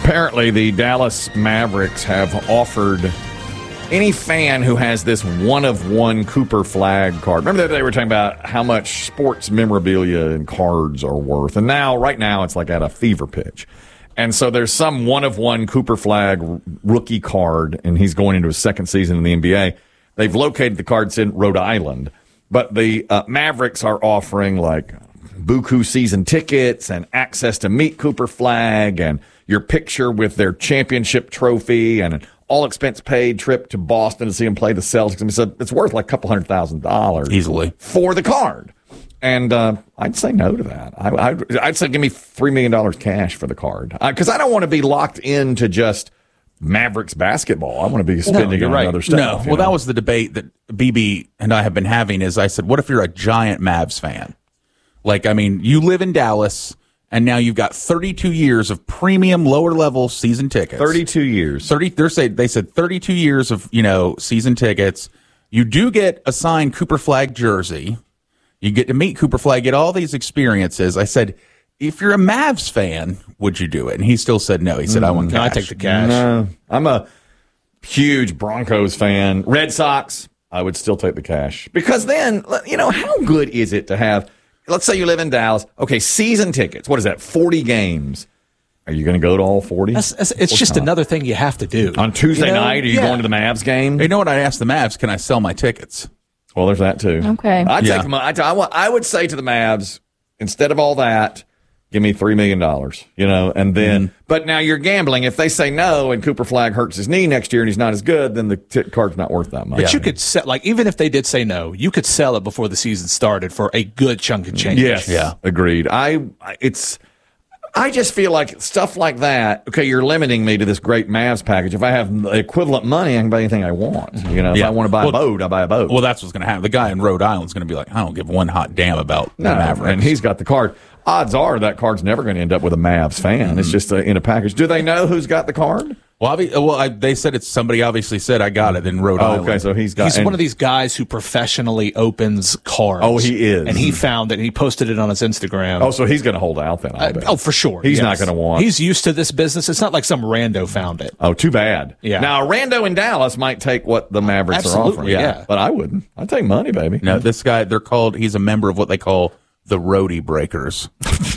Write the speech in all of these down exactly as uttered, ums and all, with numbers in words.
Apparently, the Dallas Mavericks have offered any fan who has this one-of-one Cooper Flag card. Remember that they were talking about how much sports memorabilia and cards are worth. And now, right now, it's like at a fever pitch. And so there's some one-of-one Cooper Flag rookie card, and he's going into his second season in the N B A. They've located the cards in Rhode Island. But the uh, Mavericks are offering, like, Buku season tickets and access to meet Cooper Flag and your picture with their championship trophy and an all-expense-paid trip to Boston to see him play the Celtics. And so it's worth like a couple hundred thousand dollars. Easily. For the card. And uh, I'd say no to that. I, I'd, I'd say give me three million dollars cash for the card. Because I, I don't want to be locked into just Mavericks basketball. I want to be spending no, on right. other stuff. No, well, know? that was the debate that B B and I have been having is I said, what if you're a giant Mavs fan? Like, I mean, you live in Dallas, and now you've got thirty-two years of premium lower-level season tickets. thirty-two years. thirty. They're say, they said thirty-two years of, you know, season tickets. You do get a signed Cooper Flag jersey. You get to meet Cooper Flag, get all these experiences. I said, if you're a Mavs fan, would you do it? And he still said no. He said, I want cash. No, I take the cash. No, I'm a huge Broncos fan. Red Sox, I would still take the cash. Because then, you know, how good is it to have, let's say you live in Dallas. Okay, season tickets. What is that, forty games? Are you going to go to all forty? That's, that's, it's just not? another thing you have to do. On Tuesday you know? night, are you yeah. going to the Mavs game? You know what I asked the Mavs? Can I sell my tickets? Well, there's that too. Okay. I'd Yeah. take my, I, I, I would say to the Mavs, instead of all that, give me three million dollars, you know, and then, mm-hmm. but now you're gambling. If they say no and Cooper Flag hurts his knee next year and he's not as good, then the t- card's not worth that much. But yeah. you could sell, like, even if they did say no, you could sell it before the season started for a good chunk of change. Yes. Yeah. Agreed. I, it's, I just feel like stuff like that, okay, you're limiting me to this great Mavs package. If I have the equivalent money, I can buy anything I want. You know, if Yeah. I want to buy Well, a boat, I buy a boat. Well, that's what's going to happen. The guy in Rhode Island's going to be like, I don't give one hot damn about no, the Mavericks. and he's got the card. Odds are that card's never going to end up with a Mavs fan. Mm-hmm. It's just a, in a package. Do they know who's got the card? Well, obvi- well I, they said it's somebody obviously said I got it in Rhode Oh, Island. okay, so he's got. He's and, one of these guys who professionally opens cards. Oh, he is. And he found it, and he posted it on his Instagram. Oh, so he's going to hold out then. I Uh, bet. oh, for sure. He's yes. not going to want. He's used to this business. It's not like some rando found it. Oh, too bad. Yeah. Now, a rando in Dallas might take what the Mavericks Absolutely, are offering. yeah. But I wouldn't. I'd take money, baby. No, this guy, they're called, he's a member of what they call the Roadie Breakers.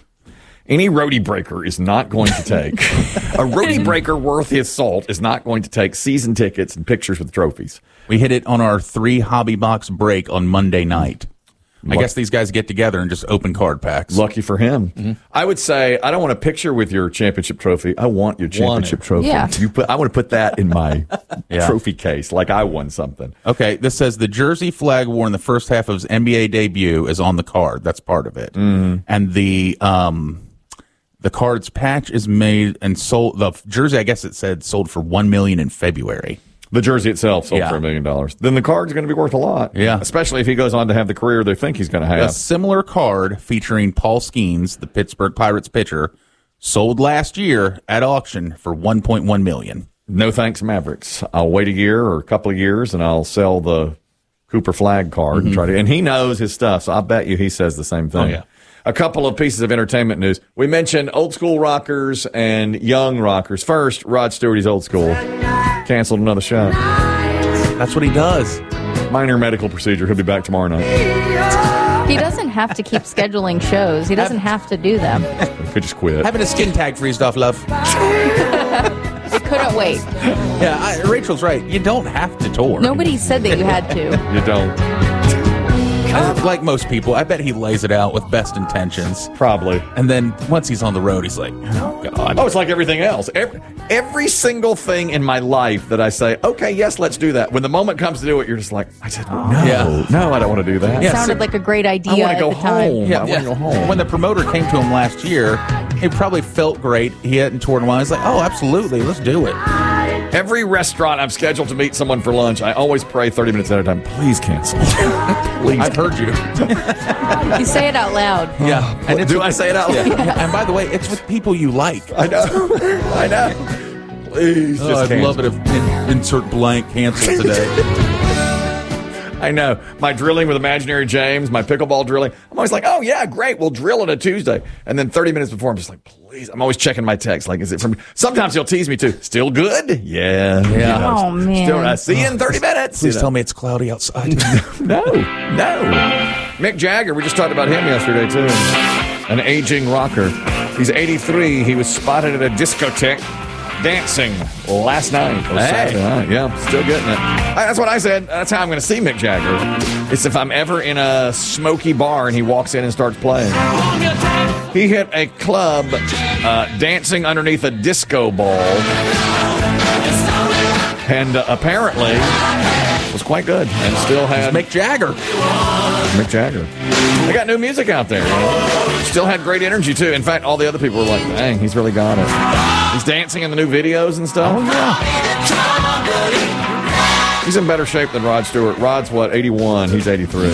Any roadie breaker is not going to take a roadie breaker worth his salt is not going to take season tickets and pictures with trophies. We hit it on our three hobby box break on Monday night. I Luck- guess these guys get together and just open card packs. Lucky for him. Mm-hmm. I would say I don't want a picture with your championship trophy. I want your championship Want it. trophy. Yeah. You put. I want to put that in my Yeah. trophy case, like I won something. Okay, this says the jersey Flag wore in the first half of his N B A debut is on the card. That's part of it. Mm. And the um, the card's patch is made and sold. The jersey, I guess it said, sold for one million dollars in February. The jersey itself sold Yeah. for a million dollars. Then the card's going to be worth a lot. Yeah. Especially if he goes on to have the career they think he's going to A have. similar card featuring Paul Skeens, the Pittsburgh Pirates pitcher, sold last year at auction for one point one million dollars. No thanks, Mavericks. I'll wait a year or a couple of years and I'll sell the Cooper Flag card Mm-hmm. and try to. And he knows his stuff, so I bet you he says the same thing. Oh, yeah. A couple of pieces of entertainment news. We mentioned old school rockers and young rockers. First, Rod Stewart, he's old school. Canceled another show. That's what he does. Minor medical procedure. He'll be back tomorrow night. He doesn't have to keep scheduling shows. He doesn't have to do them. He could just quit. Having a skin tag freezed off, love. It couldn't wait. Yeah, I, Rachel's right. You don't have to tour. Nobody said that you had to. You don't. Uh, like most people, I bet he lays it out with best intentions. Probably. And then once he's on the road, he's like, oh, God. Oh, it's like everything else. Every, every single thing in my life that I say, okay, yes, let's do that. When the moment comes to do it, you're just like, I said, no, Yeah. no, I don't want to do that. Yeah, Sounded so- like a great I idea want to at go the time. home. I want to go home. When the promoter came to him last year, he probably felt great. He hadn't toured in a while. He's like, oh, absolutely, let's do it. Every restaurant I'm scheduled to meet someone for lunch, I always pray thirty minutes at a time, please cancel. Please. I've heard you. You say it out loud. Yeah. And do I say it out loud? Yeah. And by the way, it's with people you like. I know. I know. Please Oh, just I'd cancel. love it if in, insert blank cancel today. I know. My drilling with Imaginary James, my pickleball drilling. I'm always like, oh, yeah, great. We'll drill it a Tuesday. And then thirty minutes before, I'm just like, please. I'm always checking my text. Like, is it from. Sometimes he'll tease me, too. Still good? Yeah. Yeah. You know, Oh, man. Still, I see you in thirty minutes. Please you know. tell me it's cloudy outside. No, no. Mick Jagger, we just talked about him yesterday, too. An aging rocker. He's eighty-three. He was spotted at a discotheque dancing last night. Or Hey. Saturday night. Yeah, still getting it. I- That's what I said. That's how I'm going to see Mick Jagger. It's if I'm ever in a smoky bar and he walks in and starts playing. He hit a club uh, dancing underneath a disco ball. And uh, apparently was quite good and still had Mick Jagger. Mick Jagger. They got new music out there. You know? Still had great energy, too. In fact, all the other people were like, dang, he's really got it. He's dancing in the new videos and stuff. Oh, yeah. He's in better shape than Rod Stewart. Rod's, what, eighty-one? He's eighty-three.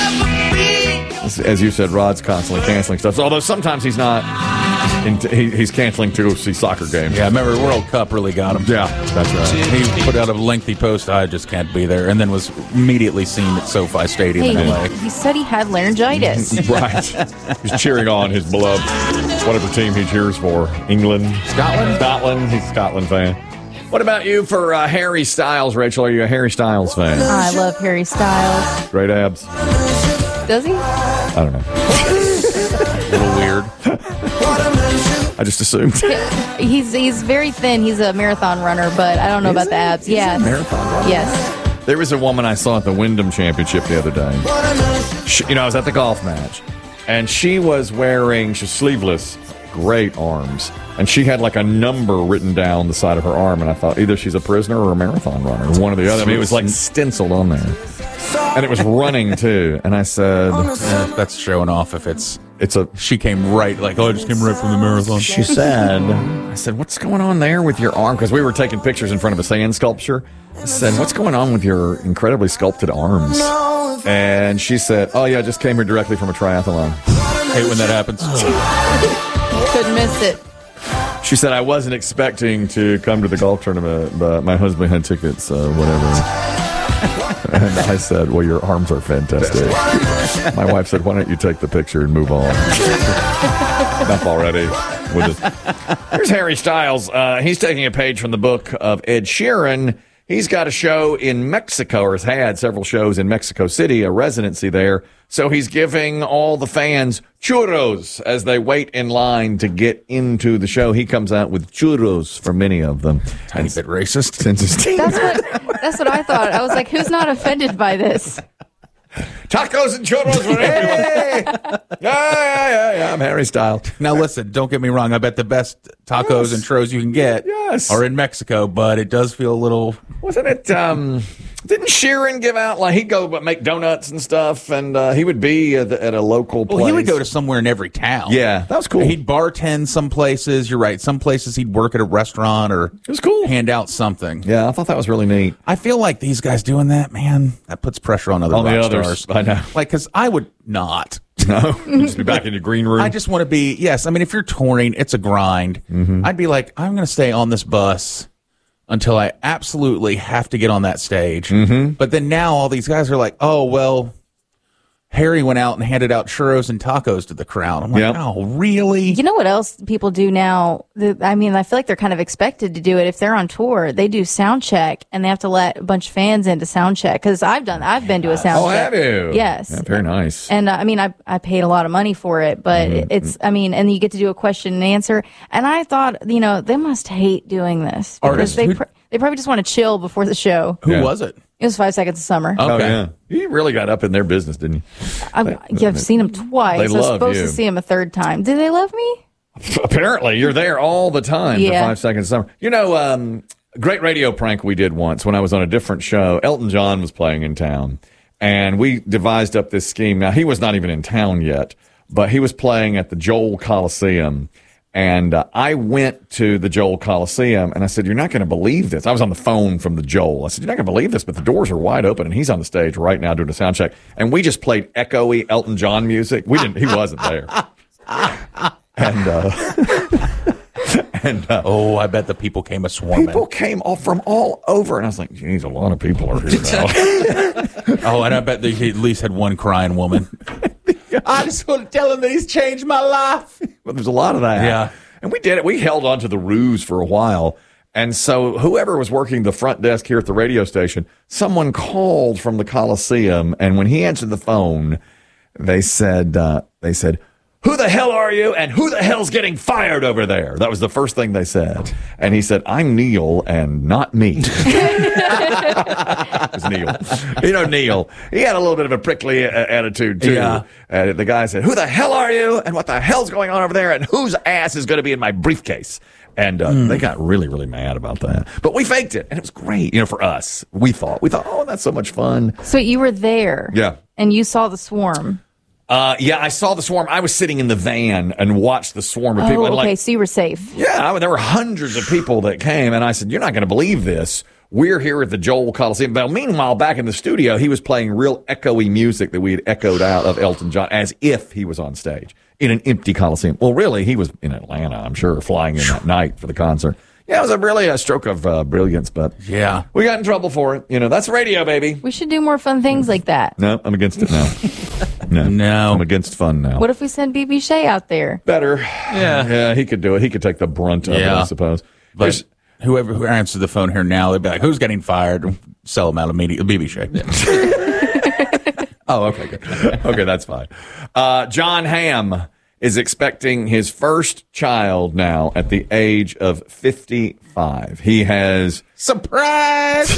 As, as you said, Rod's constantly canceling stuff. So, although sometimes he's not. In he, he's canceling to go see soccer games. Yeah, I remember the World Cup really got him. Yeah, that's right. He put out a lengthy post, I just can't be there, and then was immediately seen at SoFi Stadium Hey, in L A. he said he had laryngitis. Right. He's cheering on his beloved, whatever team he cheers for. England. Scotland? Scotland. He's a Scotland fan. What about you for uh, Harry Styles, Rachel? Are you a Harry Styles fan? I love Harry Styles. Great abs. Does he? I don't know. A little weird. I just assumed. He's he's very thin. He's a marathon runner, but I don't know Is about he? the abs. He's a Yes. marathon runner? Yes. There was a woman I saw at the Wyndham Championship the other day. She, you know, I was at the golf match, and she was wearing, she's sleeveless, great arms, and she had like a number written down the side of her arm, and I thought either she's a prisoner or a marathon runner, one or the other. I mean, it was like stenciled on there, and it was running too. And I said, Eh, that's showing off if it's. "It's a." She came right, like, oh, I just came right from the marathon. She said, "I said, what's going on there with your arm?" Because we were taking pictures in front of a sand sculpture. I said, "What's going on with your incredibly sculpted arms?" And she said, "Oh yeah, I just came here directly from a triathlon." Hate when that happens. Couldn't miss it. She said, "I wasn't expecting to come to the golf tournament, but my husband had tickets, so whatever." And I said, "Well, your arms are fantastic." My wife said, "Why don't you take the picture and move on?" Enough already. We'll just... Here's Harry Styles. Uh, he's taking a page from the book of Ed Sheeran. He's got a show in Mexico, or has had several shows in Mexico City, a residency there. So he's giving all the fans churros as they wait in line to get into the show. He comes out with churros for many of them. Tiny bit racist. Since his team. That's what that's what I thought. I was like, who's not offended by this? Tacos and churros for everyone. Hey! Yeah, yeah, yeah, yeah. I'm Harry Styles. Now listen, don't get me wrong. I bet the best tacos Yes. and churros you can get Yes. are in Mexico, but it does feel a little. Wasn't it, um, didn't Sheeran give out, like, he'd go but make donuts and stuff, and uh, he would be at, the, at a local place? Well, he would go to somewhere in every town. Yeah, that was cool. He'd bartend some places. You're right. Some places he'd work at a restaurant or It was cool. hand out something. Yeah, I thought that was really neat. I feel like these guys doing that, man, that puts pressure on other On rock the others, stars. I know. Like, because I would not. No, just be back in your green room. I just want to be, yes. I mean, if you're touring, it's a grind. Mm-hmm. I'd be like, I'm going to stay on this bus until I absolutely have to get on that stage. Mm-hmm. But then now all these guys are like, oh, well, Harry went out and handed out churros and tacos to the crowd. I'm like, Yep. oh, really? You know what else people do now? The, I mean, I feel like they're kind of expected to do it. If they're on tour, they do sound check and they have to let a bunch of fans into sound check. Because I've done, I've been to a sound oh, check. have you? Yes. Yeah, very nice. And uh, I mean, I I paid a lot of money for it, but Mm-hmm. it's, I mean, and you get to do a question and answer. And I thought, you know, they must hate doing this because Artists they who- pr- they probably just want to chill before the show. Who Yeah. was it? It was Five Seconds of Summer. Oh, Okay. yeah. You really got up in their business, didn't you? I've, yeah, I've seen them twice. They I was love supposed you. to see them a third time. Do they love me? Apparently, you're there all the time Yeah. for Five Seconds of Summer. You know, um, great radio prank we did once when I was on a different show. Elton John was playing in town, and we devised up this scheme. Now, he was not even in town yet, but he was playing at the Joel Coliseum. And uh, I went to the Joel Coliseum, and I said, "You're not going to believe this." I was on the phone from the Joel. I said, "You're not going to believe this, but the doors are wide open, and he's on the stage right now doing a sound check." And we just played echoey Elton John music. We didn't. He wasn't there. And uh, And uh, Oh, I bet the people came a swarming. people came all from all over, and I was like, "Geez, a lot of people are here now." Oh, and I bet they at least had one crying woman. I just want to tell him that he's changed my life. But there's a lot of that. Yeah. And we did it. We held on to the ruse for a while. And so whoever was working the front desk here at the radio station, someone called from the Coliseum. And when he answered the phone, they said, uh, they said, "Who the hell are you? And who the hell's getting fired over there?" That was the first thing they said. And he said, "I'm Neil and not me." It was Neil. You know, Neil. He had a little bit of a prickly uh, attitude, too. Yeah. Uh, the guy said, "Who the hell are you? And what the hell's going on over there? And whose ass is going to be in my briefcase?" And uh, mm. they got really, really mad about that. But we faked it, and it was great, you know, for us. We thought, we thought, oh, that's so much fun. So you were there. Yeah. And you saw the swarm. Uh, yeah, I saw the swarm. I was sitting in the van and watched the swarm of Oh, people. And okay, like, so you were safe. yeah, I, there were hundreds of people that came, and I said, "You're not going to believe this. We're here at the Joel Coliseum." But meanwhile, back in the studio, he was playing real echoey music that we had echoed out of Elton John as if he was on stage in an empty Coliseum. Well, really, he was in Atlanta, I'm sure, flying in that night for the concert. Yeah, it was a really a stroke of uh, brilliance, but Yeah. we got in trouble for it. You know, that's radio, baby. We should do more fun things like that. No, I'm against it now. No, No. I'm against fun now. What if we send B B Shea out there? Better. Yeah. Yeah, he could do it. He could take the brunt of it, Yeah. I suppose. But There's- whoever who answers the phone here now, they'd be like, "Who's getting fired?" Sell them out immediately. B B Shea. Oh, okay, good. Okay, that's fine. Uh, John Hamm is expecting his first child now at the age of fifty-five. He has Surprise!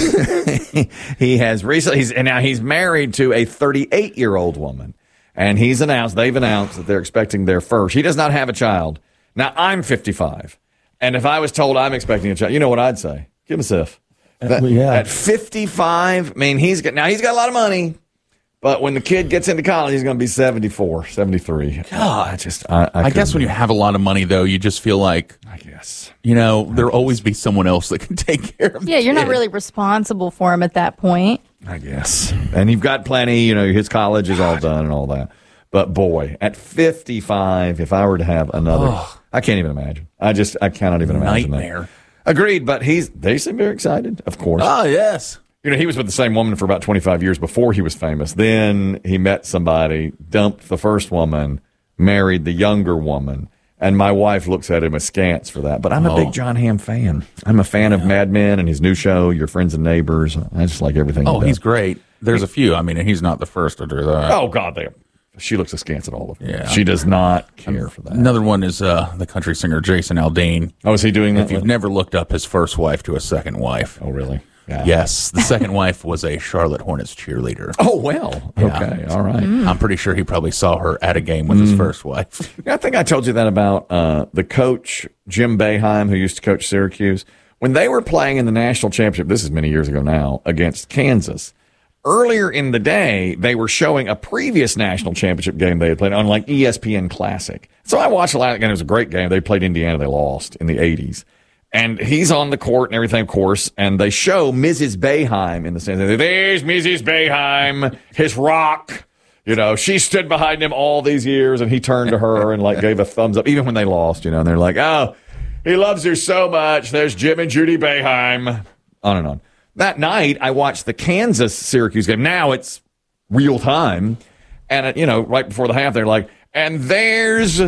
he has recently he's and now he's married to a thirty-eight-year-old woman, and he's announced they've announced that they're expecting their first. He does not have a child. Now I'm fifty-five, and if I was told I'm expecting a child, you know what I'd say? Give him a sif. That- yeah. At fifty-five, I mean, he's got now he's got a lot of money. But when the kid gets into college, he's going to be seventy-four, seventy-three. God, I just, I, I, I guess when you have a lot of money, though, you just feel like, I guess. you know, there'll always be someone else that can take care of Yeah, you're not kid. really responsible for him at that point. I guess. And you've got plenty, you know, his college is all done and all that. But boy, at fifty-five, if I were to have another, oh. I can't even imagine. I just, I cannot even imagine Nightmare. that. Agreed, but he's, they seem very excited, of course. Oh, yes. You know, he was with the same woman for about twenty-five years before he was famous. Then he met somebody, dumped the first woman, married the younger woman. And my wife looks at him askance for that. But I'm a Oh. big John Hamm fan. I'm a fan of Mad Men and his new show, Your Friends and Neighbors. I just like everything Oh, he does. he's great. There's a few. I mean, and he's not the first to do that. Oh, God, they, she looks askance at all of them. Yeah. She does not care for that. Another one is uh, the country singer Jason Aldean. Oh, is he doing that? If you've never looked up his first wife to a second wife. Oh, really? Yeah. Yes, the second wife was a Charlotte Hornets cheerleader. Oh, well. Yeah. Okay. All right. I'm pretty sure he probably saw her at a game with his first wife. I think I told you that about uh, the coach, Jim Boeheim, who used to coach Syracuse. When they were playing in the national championship, this is many years ago now, against Kansas, earlier in the day, they were showing a previous national championship game they had played on like E S P N Classic. So I watched a lot of it, and it was a great game. They played Indiana. They lost in the eighties. And he's on the court and everything, of course, and they show Missus Boeheim in the stands. There's Missus Boeheim, his rock. You know, she stood behind him all these years, and he turned to her and, like, gave a thumbs up, even when they lost, you know, and they're like, oh, he loves her so much. There's Jim and Judy Boeheim. On and on. That night, I watched the Kansas-Syracuse game. Now it's real time. And, uh, you know, right before the half, they're like, and there's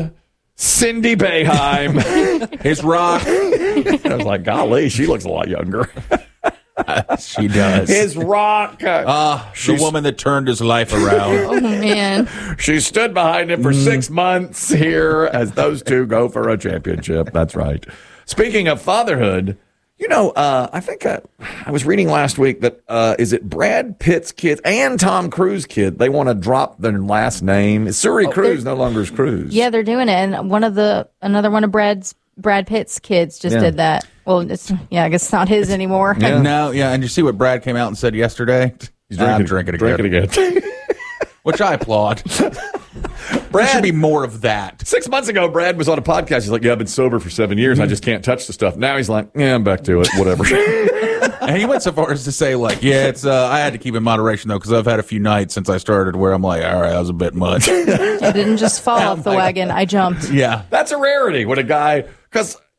Cindy Boeheim. His rock. I was like, golly, she looks a lot younger. She does. His rock. Ah, the She's- woman that turned his life around. Oh, man. She stood behind him for six months here as those two go for a championship. That's right. Speaking of fatherhood, you know, uh, I think I, I was reading last week that, uh, is it Brad Pitt's kids and Tom Cruise's kid? They want to drop their last name. Suri Cruz no longer is Cruz. Yeah, they're doing it. And one of the, another one of Brad's, Brad Pitt's kids just Yeah. did that. Well, it's, yeah, I guess it's not his anymore. Yeah. No, yeah, and you see what Brad came out and said yesterday? He's I'm drinking again. Drinking again. Which I applaud. There should be more of that. Six months ago, Brad was on a podcast. He's like, yeah, I've been sober for seven years. I just can't touch the stuff. Now he's like, yeah, I'm back to it. Whatever. And he went so far as to say, like, yeah, it's. Uh, I had to keep in moderation, though, because I've had a few nights since I started where I'm like, all right, that was a bit much. I didn't just fall off the wagon. I jumped. Yeah. That's a rarity when a guy, because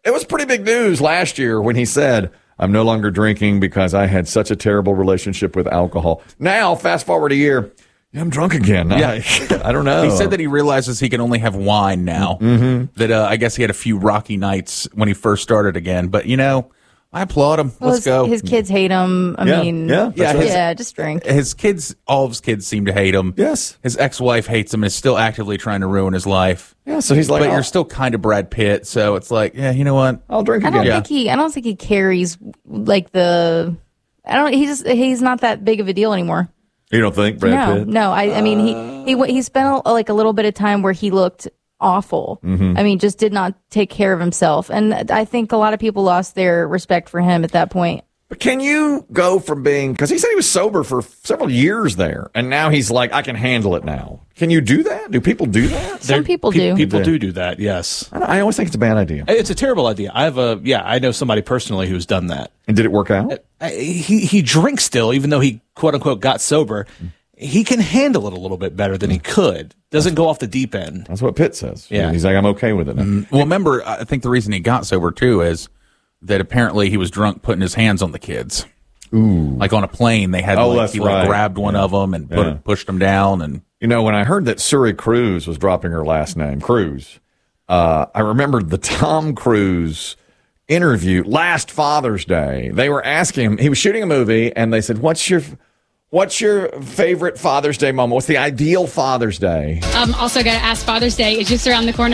it was pretty big news last year when he said, I'm no longer drinking because I had such a terrible relationship with alcohol. Now, fast forward a year, yeah, I'm drunk again. Yeah. I, I don't know. He said that he realizes he can only have wine now. Mm-hmm. That uh, I guess he had a few rocky nights when he first started again. But, you know, I applaud him. Well, Let's his, go. His kids hate him. I Yeah, mean, yeah, that's Yeah, right. his- yeah, just drink. His kids, all of his kids seem to hate him. Yes. His ex-wife hates him and is still actively trying to ruin his life. Yeah, so he's like, But I'll, you're still kind of Brad Pitt, so it's like, yeah, you know what? I'll drink I don't again. think he. I don't think he carries like the. I don't. He's just, he's not that big of a deal anymore. You don't think, Brad no, Pitt? no. I, I mean, he he he spent a, like a little bit of time where he looked awful. Mm-hmm. I mean, just did not take care of himself, and I think a lot of people lost their respect for him at that point. But can you go from being, because he said he was sober for several years there, and now he's like, I can handle it now. Can you do that? Do people do that? Some There- people pe- do. People Yeah. do do that. Yes, I, don't- I always think it's a bad idea. it's a terrible idea. I have a yeah. I know somebody personally who's done that. And did it work out? I, he he drinks still, even though he quote unquote got sober. He can handle it a little bit better than he could. Doesn't go off the deep end. That's what Pitt says. Yeah. He's like, I'm okay with it now. Well, remember, I think the reason he got sober, too, is that apparently he was drunk putting his hands on the kids. Ooh. Like on a plane, they had, Oh, like, that's he like, right. grabbed one Yeah. of them and put, Yeah. pushed them down. And You know, when I heard that Suri Cruz was dropping her last name, Cruz, uh, I remembered the Tom Cruise interview last Father's Day. They were asking him, he was shooting a movie, and they said, what's your what's your favorite Father's Day moment? What's the ideal Father's Day? Um, also, got to ask Father's Day is just around the corner.